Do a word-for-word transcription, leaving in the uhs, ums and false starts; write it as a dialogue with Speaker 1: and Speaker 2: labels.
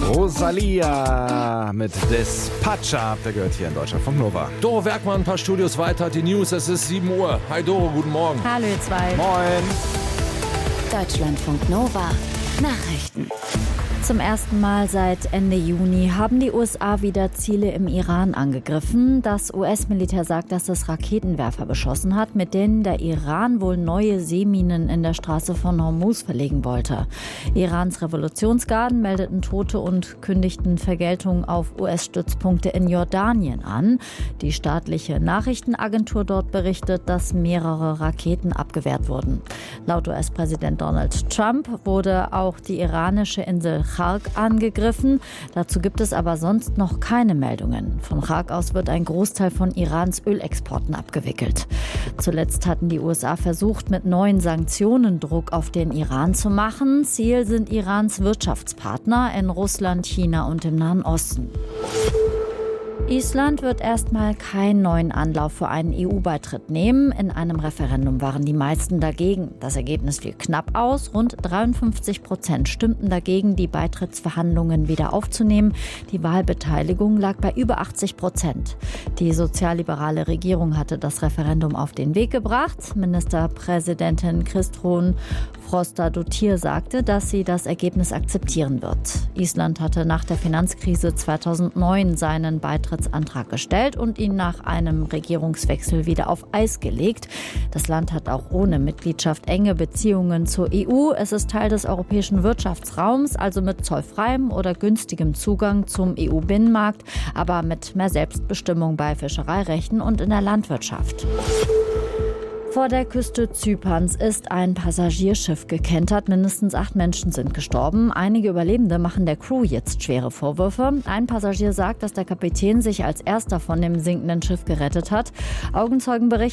Speaker 1: Rosalia mit Despacha habt ihr gehört hier in Deutschland vom Nova.
Speaker 2: Doro Werkmann, ein paar Studios weiter, die News, es ist sieben Uhr. Hi Doro, guten Morgen.
Speaker 3: Hallo ihr zwei.
Speaker 1: Moin.
Speaker 4: Deutschlandfunk Nova Nachrichten.
Speaker 3: Zum ersten Mal seit Ende Juni haben die U S A wieder Ziele im Iran angegriffen. Das U S-Militär sagt, dass es Raketenwerfer beschossen hat, mit denen der Iran wohl neue Seeminen in der Straße von Hormuz verlegen wollte. Irans Revolutionsgarden meldeten Tote und kündigten Vergeltung auf U S-Stützpunkte in Jordanien an. Die staatliche Nachrichtenagentur dort berichtet, dass mehrere Raketen abgewehrt wurden. Laut U S-Präsident Donald Trump wurde auch die iranische Insel Chark angegriffen. Dazu gibt es aber sonst noch keine Meldungen. Von Chark aus wird ein Großteil von Irans Ölexporten abgewickelt. Zuletzt hatten die U S A versucht, mit neuen Sanktionen Druck auf den Iran zu machen. Ziel sind Irans Wirtschaftspartner in Russland, China und im Nahen Osten. Island wird erstmal keinen neuen Anlauf für einen E U-Beitritt nehmen. In einem Referendum waren die meisten dagegen. Das Ergebnis fiel knapp aus. Rund dreiundfünfzig Prozent stimmten dagegen, die Beitrittsverhandlungen wieder aufzunehmen. Die Wahlbeteiligung lag bei über achtzig Prozent. Die sozialliberale Regierung hatte das Referendum auf den Weg gebracht. Ministerpräsidentin Kristrún Frostadóttir sagte, dass sie das Ergebnis akzeptieren wird. Island hatte nach der Finanzkrise zweitausendneun seinen Beitrittsantrag gestellt und ihn nach einem Regierungswechsel wieder auf Eis gelegt. Das Land hat auch ohne Mitgliedschaft enge Beziehungen zur E U. Es ist Teil des europäischen Wirtschaftsraums, also mit zollfreiem oder günstigem Zugang zum E U-Binnenmarkt, aber mit mehr Selbstbestimmung bei Fischereirechten und in der Landwirtschaft. Vor der Küste Zyperns ist ein Passagierschiff gekentert. Mindestens acht Menschen sind gestorben. Einige Überlebende machen der Crew jetzt schwere Vorwürfe. Ein Passagier sagt, dass der Kapitän sich als erster von dem sinkenden Schiff gerettet hat. Augenzeugen berichten,